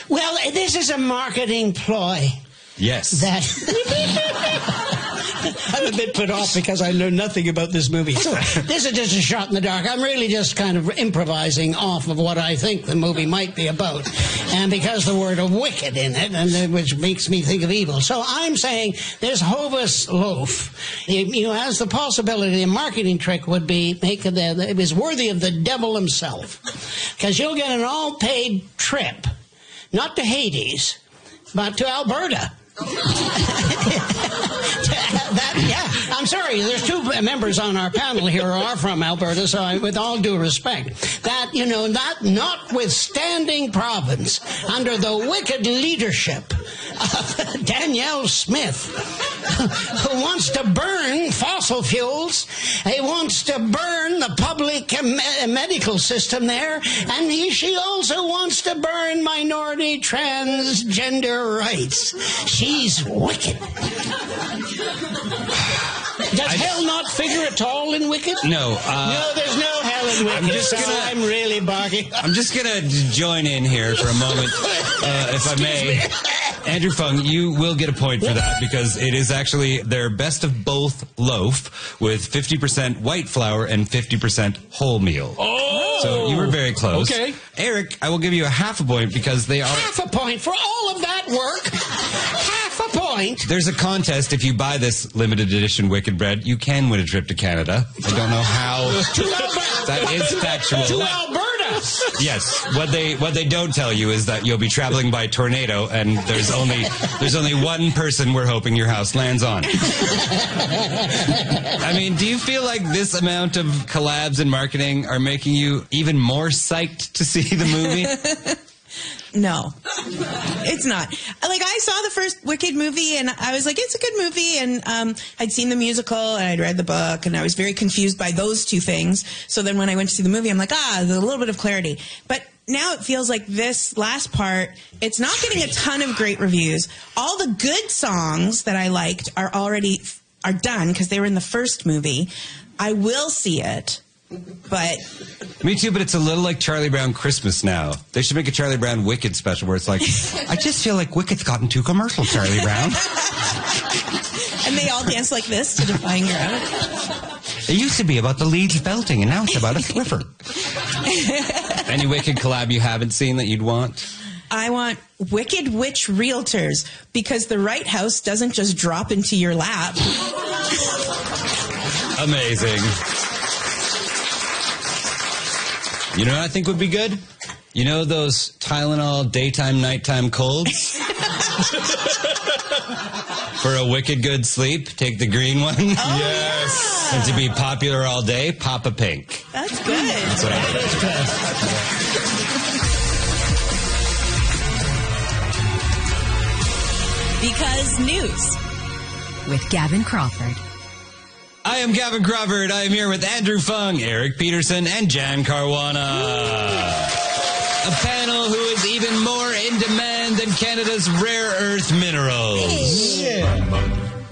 Well, this is a marketing ploy. Yes. That I'm a bit put off because I know nothing about this movie. So this is just a shot in the dark. I'm really just kind of improvising off of what I think the movie might be about. And because the word of wicked in it, and which makes me think of evil. So I'm saying this Hovis loaf, has the possibility, a marketing trick would be it was worthy of the devil himself. Because you'll get an all-paid trip, not to Hades, but to Alberta. I'm sorry, there's two members on our panel here who are from Alberta, so with all due respect, that notwithstanding province, under the wicked leadership of Danielle Smith, who wants to burn fossil fuels, he wants to burn the public medical system there, and she also wants to burn minority transgender rights. She's wicked. Does hell not figure at all in Wicked? No. No, there's no hell in Wicked. I'm really barking. I'm just going to join in here for a moment, if I may. Andrew Fung, you will get a point for that because it is actually their best of both loaf with 50% white flour and 50% wholemeal. Oh! So you were very close. Okay. Eric, I will give you a half a point because they are... Half a point for all of that work? Half a point? There's a contest. If you buy this limited edition Wicked Bread, you can win a trip to Canada. I don't know how... That is factual. To Alberta! Yes. What they don't tell you is that you'll be traveling by tornado, and there's only one person we're hoping your house lands on. I mean, do you feel like this amount of collabs and marketing are making you even more psyched to see the movie? No, it's not. Like, I saw the first Wicked movie, and I was like, it's a good movie, and I'd seen the musical, and I'd read the book, and I was very confused by those two things. So then when I went to see the movie, I'm like, there's a little bit of clarity. But now it feels like this last part, it's not getting a ton of great reviews. All the good songs that I liked are done, because they were in the first movie. I will see it. But me too, but it's a little like Charlie Brown Christmas now. They should make a Charlie Brown Wicked special where it's like, I just feel like Wicked's gotten too commercial, Charlie Brown. And they all dance like this to Defying Gravity. It used to be about the leads belting, and now it's about a Swiffer. Any Wicked collab you haven't seen that you'd want? I want Wicked Witch Realtors, because the right house doesn't just drop into your lap. Amazing. You know what I think would be good? You know those Tylenol daytime, nighttime colds? For a wicked good sleep, take the green one. Oh, yes. Yeah. And to be popular all day, pop a pink. That's good. That's what I think. Because News with Gavin Crawford. I am Gavin Crawford. I am here with Andrew Fung, Eric Peterson, and Jan Caruana. A panel who is even more in demand than Canada's rare earth minerals. Yeah.